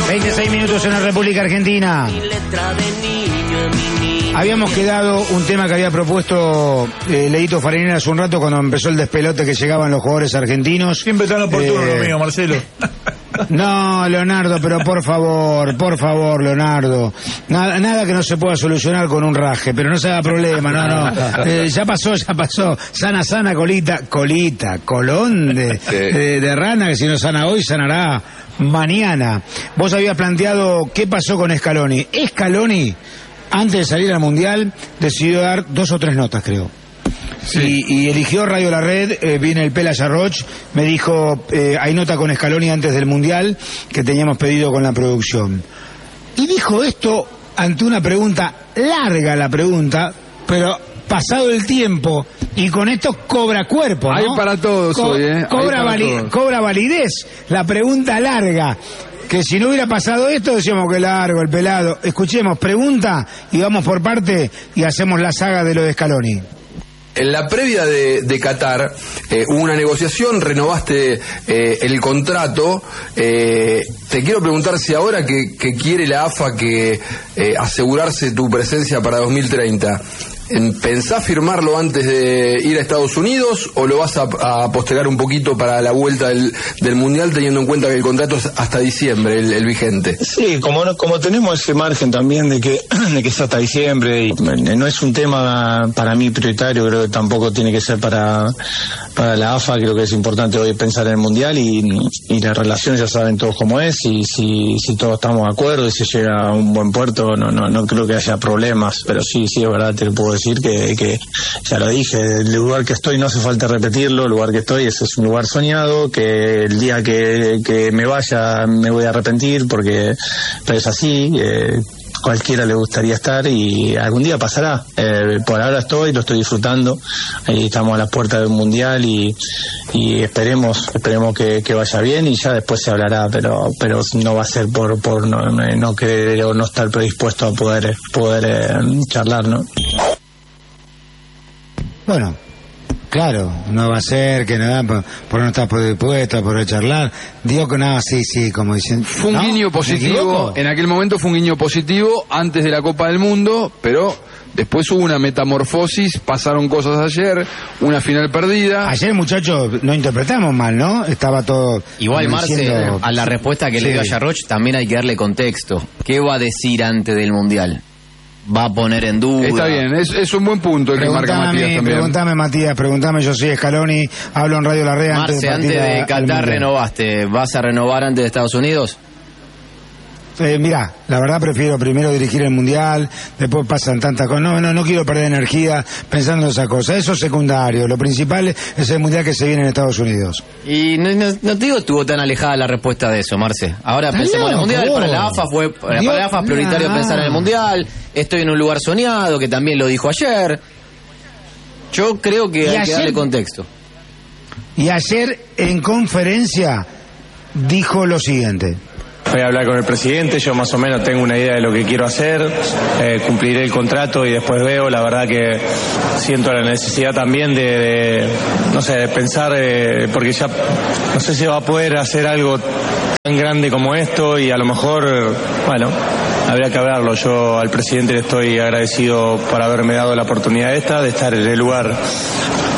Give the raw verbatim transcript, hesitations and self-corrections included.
veintiséis minutos en la República Argentina. Habíamos quedado un tema que había propuesto eh, Leito Farinera hace un rato cuando empezó el despelote que llegaban los jugadores argentinos. Siempre tan oportuno eh, lo mío, Marcelo. No, Leonardo, pero por favor, por favor, Leonardo. Nada, nada que no se pueda solucionar con un raje, pero no se haga problema, no, no. Eh, ya pasó, ya pasó. Sana, sana, colita, colita, colón de, Sí. de, de rana, que si no sana hoy, sanará mañana. Vos habías planteado qué pasó con Scaloni. Scaloni, antes de salir al Mundial, decidió dar dos o tres notas, creo. Sí. Y, y eligió Radio La Red, eh, viene el Pela Yarroch, me dijo, eh, hay nota con Scaloni antes del Mundial, que teníamos pedido con la producción. Y dijo esto ante una pregunta, larga la pregunta, pero pasado el tiempo, y con esto cobra cuerpo, ¿no? Hay para todos Co- hoy, ¿eh? Cobra, Hay para vali- todos. cobra validez la pregunta larga. Que si no hubiera pasado esto, decíamos que largo, el pelado. Escuchemos, pregunta, y vamos por parte, y hacemos la saga de lo de Scaloni. En la previa de, de Qatar eh, hubo una negociación, renovaste eh, el contrato. Eh, te quiero preguntar si ahora que, que quiere la A F A que eh, asegurarse tu presencia para dos mil treinta, ¿pensás firmarlo antes de ir a Estados Unidos o lo vas a, a postergar un poquito para la vuelta del, del Mundial, teniendo en cuenta que el contrato es hasta diciembre, el, el vigente? Sí, como no, como tenemos ese margen también de que de que es hasta diciembre y no es un tema para mí prioritario, creo que tampoco tiene que ser para para la A F A, creo que es importante hoy pensar en el Mundial y, y la relación ya saben todos cómo es, y si si todos estamos de acuerdo y se llega a un buen puerto, no no no creo que haya problemas, pero sí, sí es verdad, te lo puedo decir que, que ya lo dije, el lugar que estoy no hace falta repetirlo, el lugar que estoy es, es un lugar soñado, que el día que, que me vaya me voy a arrepentir porque pero es así, eh, cualquiera le gustaría estar y algún día pasará. Eh, por ahora estoy, lo estoy disfrutando, ahí estamos a las puertas del Mundial y, y esperemos esperemos que, que vaya bien y ya después se hablará, pero pero no va a ser por por no, no querer o no estar predispuesto a poder poder eh, charlar, ¿no? Bueno, claro, no va a ser que nada por, por no estar predispuesto a poder charlar. Digo que nada, sí, sí, como dicen. Fue un ¿no? guiño ¿Me positivo, equivoco? en aquel momento fue un guiño positivo antes de la Copa del Mundo, pero después hubo una metamorfosis, pasaron cosas ayer, una final perdida. Ayer, muchachos, no interpretamos mal, ¿no? Estaba todo... Igual, como Marce, diciendo- a la respuesta que Sí. le dio a Yarroch también hay que darle contexto. ¿Qué va a decir antes del Mundial? ¿Va a poner en duda? Está bien, es, es un buen punto el que marca Preguntame a Matías mí, también. preguntame Matías, preguntame, yo soy Scaloni, hablo en Radio La Red antes Marce, de antes partir a- de al Qatar Mundial. renovaste, ¿vas a renovar antes de Estados Unidos? Eh, mirá, la verdad prefiero primero dirigir el Mundial, después pasan tantas cosas, no, no, no quiero perder energía pensando en esa cosa, eso es secundario, lo principal es el Mundial que se viene en Estados Unidos. Y no, no, no te digo estuvo tan alejada la respuesta de eso, Marce. Ahora Está pensemos en el loco, Mundial, vos. para la A F A fue, para Dios, la A F A es prioritario nah. pensar en el Mundial, estoy en un lugar soñado, que también lo dijo ayer. Yo creo que Y hay ayer- que darle contexto. Y ayer en conferencia dijo lo siguiente. Voy a hablar con el presidente, yo más o menos tengo una idea de lo que quiero hacer, eh, cumpliré el contrato y después veo, la verdad que siento la necesidad también de, de no sé, de pensar, eh, porque ya no sé si va a poder hacer algo tan grande como esto y a lo mejor, eh, bueno, habría que hablarlo. Yo al presidente le estoy agradecido por haberme dado la oportunidad esta, de estar en el lugar